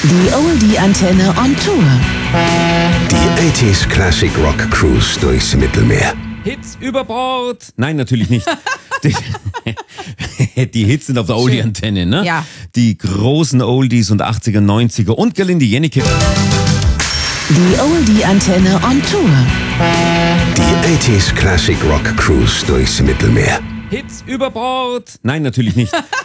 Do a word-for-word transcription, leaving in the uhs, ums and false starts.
Die Oldie-Antenne on Tour. Die achtziger Classic Rock Cruise durchs Mittelmeer. Hits über Bord. Nein, natürlich nicht. die, die Hits sind auf der Oldie-Antenne, ne? Ja. Die großen Oldies und achtziger, neunziger und Gelinde Jennecke. Die Oldie-Antenne on Tour. Die achtziger Classic Rock Cruise durchs Mittelmeer. Hits über Bord. Nein, natürlich nicht.